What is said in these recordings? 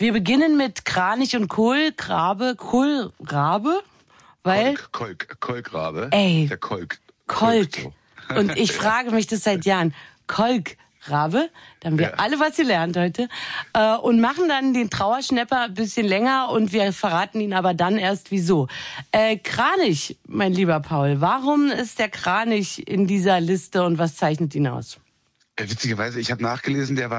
Wir beginnen mit Kranich und Kohlrabe, weil... Kolkrabe. Ey, der Kolk. So. Und ich frage mich das seit Jahren. Kolkrabe, da haben wir alle was gelernt heute. Und machen dann den Trauerschnäpper ein bisschen länger und wir verraten ihn aber dann erst wieso. Kranich, mein lieber Paul, warum ist der Kranich in dieser Liste und was zeichnet ihn aus? Witzigerweise, ich habe nachgelesen, der war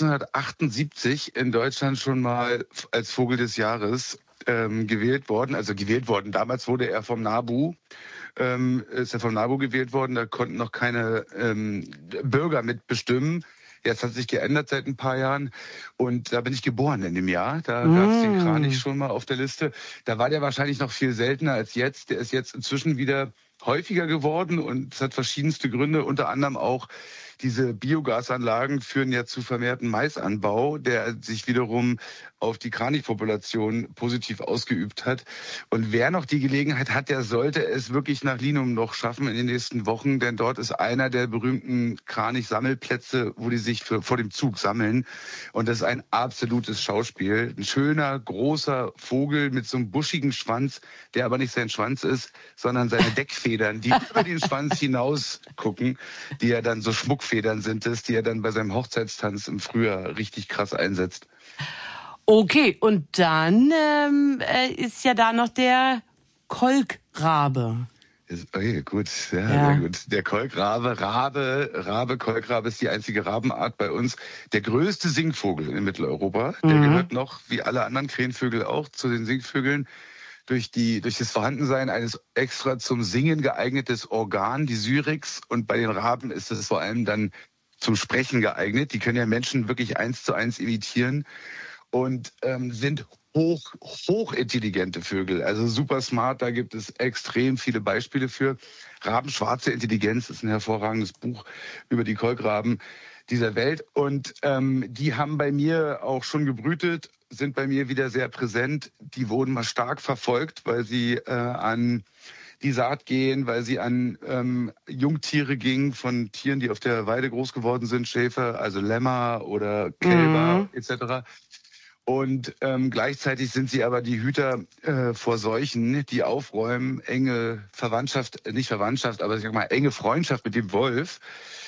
1978 in Deutschland schon mal als Vogel des Jahres gewählt worden. Also gewählt worden. Damals wurde er vom NABU, ist er vom NABU gewählt worden. Da konnten noch keine Bürger mitbestimmen. Jetzt hat sich geändert seit ein paar Jahren. Und da bin ich geboren in dem Jahr. Da gab es den Kranich schon mal auf der Liste. Da war der wahrscheinlich noch viel seltener als jetzt. Der ist jetzt inzwischen wieder häufiger geworden und es hat verschiedenste Gründe, unter anderem auch diese Biogasanlagen führen ja zu vermehrten Maisanbau, der sich wiederum auf die Kranichpopulation positiv ausgeübt hat. Und wer noch die Gelegenheit hat, der sollte es wirklich nach Linum noch schaffen in den nächsten Wochen, denn dort ist einer der berühmten Kranich-Sammelplätze, wo die sich vor dem Zug sammeln. Und das ist ein absolutes Schauspiel. Ein schöner, großer Vogel mit so einem buschigen Schwanz, der aber nicht sein Schwanz ist, sondern seine Deckfedern, die über den Schwanz hinaus gucken, die ja dann so Schmuckfedern sind es, die er dann bei seinem Hochzeitstanz im Frühjahr richtig krass einsetzt. Okay, und dann ist ja da noch der Kolkrabe. Okay, gut, sehr gut. Der Kolkrabe, Kolkrabe ist die einzige Rabenart bei uns. Der größte Singvogel in Mitteleuropa. Der gehört noch, wie alle anderen Krähenvögel auch, zu den Singvögeln. Durch das Vorhandensein eines extra zum Singen geeignetes Organ, die Syrinx. Und bei den Raben ist es vor allem dann zum Sprechen geeignet. Die können ja Menschen wirklich 1:1 imitieren und sind hochintelligente Vögel, also super smart. Da gibt es extrem viele Beispiele für. Rabenschwarze Intelligenz ist ein hervorragendes Buch über die Kolkraben dieser Welt. Und die haben bei mir auch schon gebrütet, sind bei mir wieder sehr präsent. Die wurden mal stark verfolgt, weil sie an die Saat gehen, weil sie an Jungtiere gingen von Tieren, die auf der Weide groß geworden sind, Schäfer, also Lämmer oder Kälber etc. Und gleichzeitig sind sie aber die Hüter vor Seuchen, die aufräumen, enge Verwandtschaft, nicht Verwandtschaft, aber ich sag mal enge Freundschaft mit dem Wolf,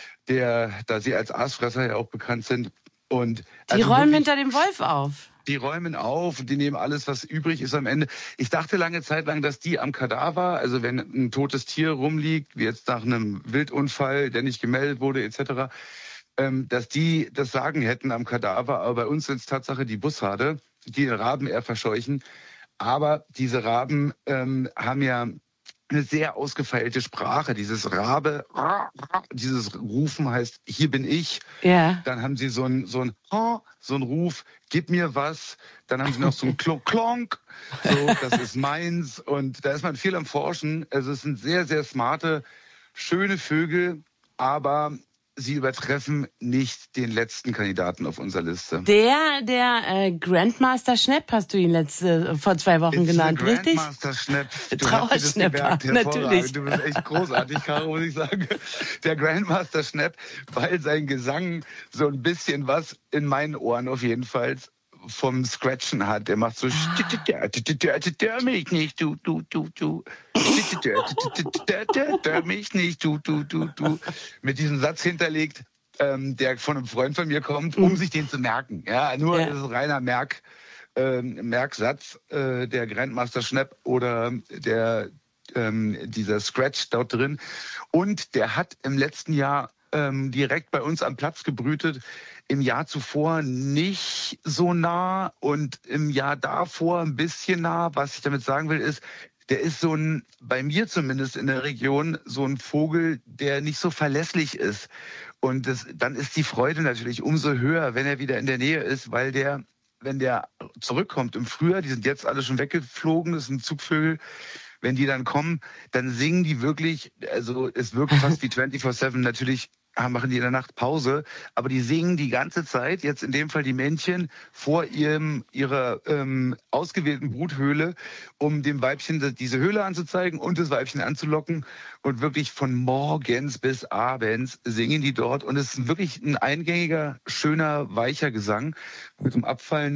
da sie als Aasfresser ja auch bekannt sind. Und die räumen hinter dem Wolf auf. Die räumen auf und die nehmen alles, was übrig ist am Ende. Ich dachte lange Zeit lang, dass die am Kadaver, also wenn ein totes Tier rumliegt, wie jetzt nach einem Wildunfall, der nicht gemeldet wurde etc., dass die das Sagen hätten am Kadaver. Aber bei uns sind es Tatsache die Bussarde, die den Raben eher verscheuchen. Aber diese Raben haben ja eine sehr ausgefeilte Sprache. Dieses Rabe, dieses Rufen heißt, hier bin ich. Ja. Dann haben sie so ein Ruf, gib mir was. Dann haben sie noch so ein Klonk, so, das ist meins. Und da ist man viel am Forschen. Also es sind sehr, sehr smarte, schöne Vögel, aber sie übertreffen nicht den letzten Kandidaten auf unserer Liste. Der Grandmaster Schnepp hast du ihn vor 2 Wochen genannt, richtig? Grandmaster Schnepp. Trauerschnepper, natürlich. Du bist echt großartig, Caro, muss ich sagen. Der Grandmaster Schnepp, weil sein Gesang so ein bisschen was in meinen Ohren auf jeden Fall vom Scratchen hat. Der macht so mich nicht, du. Mich nicht, du. Mit diesem Satz hinterlegt, der von einem Freund von mir kommt, um sich den zu merken. Ja, nur das ist reiner Merksatz, der Grandmaster Schnepp oder dieser Scratch dort drin. Und der hat im letzten Jahr direkt bei uns am Platz gebrütet. Im Jahr zuvor nicht so nah und im Jahr davor ein bisschen nah. Was ich damit sagen will, ist, der ist bei mir zumindest in der Region, so ein Vogel, der nicht so verlässlich ist. Und dann ist die Freude natürlich umso höher, wenn er wieder in der Nähe ist, weil wenn der zurückkommt im Frühjahr, die sind jetzt alle schon weggeflogen, das sind Zugvögel, wenn die dann kommen, dann singen die wirklich, also es wirkt fast wie 24/7, natürlich machen die in der Nacht Pause, aber die singen die ganze Zeit, jetzt in dem Fall die Männchen, vor ihrer ausgewählten Bruthöhle, um dem Weibchen diese Höhle anzuzeigen und das Weibchen anzulocken. Und wirklich von morgens bis abends singen die dort. Und es ist wirklich ein eingängiger, schöner, weicher Gesang mit einem abfallenden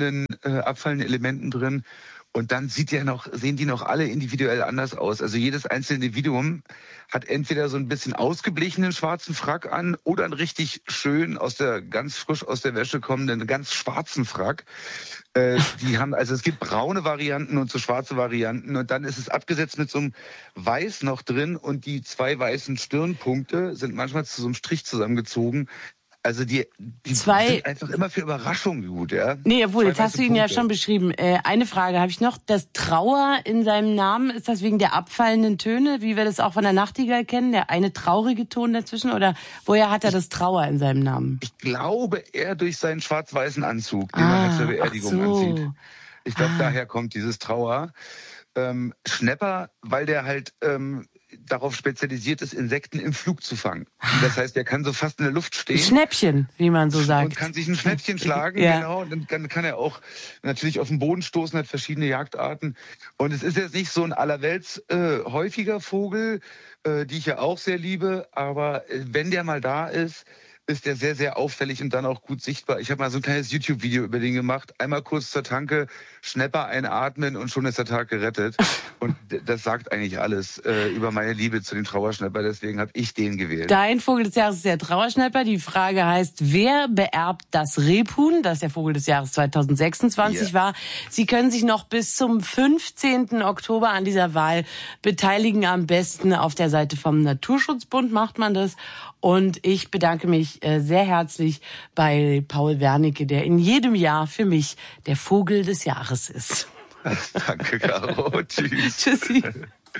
abfallenden Elementen drin. Und dann sehen die noch alle individuell anders aus. Also jedes einzelne Individuum hat entweder so ein bisschen ausgeblichenen schwarzen Frack an oder einen richtig schön ganz frisch aus der Wäsche kommenden, ganz schwarzen Frack. Es gibt braune Varianten und so schwarze Varianten. Und dann ist es abgesetzt mit so einem Weiß noch drin und die 2 weißen Stirnpunkte sind manchmal zu so einem Strich zusammengezogen. Also die sind einfach immer für Überraschungen gut, ja. Nee, obwohl, jetzt hast du ihn ja schon beschrieben. Eine Frage habe ich noch. Das Trauer in seinem Namen, ist das wegen der abfallenden Töne, wie wir das auch von der Nachtigall kennen? Der eine traurige Ton dazwischen? Oder woher hat er das Trauer in seinem Namen? Ich glaube, er durch seinen schwarz-weißen Anzug, den er zur Beerdigung anzieht. Ich glaube, daher kommt dieses Trauer. Schnepper, weil der halt darauf spezialisiert ist, Insekten im Flug zu fangen. Das heißt, er kann so fast in der Luft stehen. Schnäppchen, wie man so sagt. Und kann sich ein Schnäppchen schlagen, ja. Genau. Und dann kann er auch natürlich auf den Boden stoßen, hat verschiedene Jagdarten. Und es ist jetzt nicht so ein allerwelts häufiger Vogel, die ich ja auch sehr liebe. Aber wenn der mal da ist der sehr, sehr auffällig und dann auch gut sichtbar. Ich habe mal so ein kleines YouTube-Video über den gemacht. Einmal kurz zur Tanke, Schnepper einatmen und schon ist der Tag gerettet. Und das sagt eigentlich alles über meine Liebe zu dem Trauerschnepper. Deswegen habe ich den gewählt. Dein Vogel des Jahres ist der Trauerschnepper. Die Frage heißt, wer beerbt das Rebhuhn, das der Vogel des Jahres 2026 war? Sie können sich noch bis zum 15. Oktober an dieser Wahl beteiligen. Am besten auf der Seite vom Naturschutzbund macht man das. Und ich bedanke mich sehr herzlich bei Paul Wernicke, der in jedem Jahr für mich der Vogel des Jahres ist. Danke, Caro. Tschüss. Tschüssi.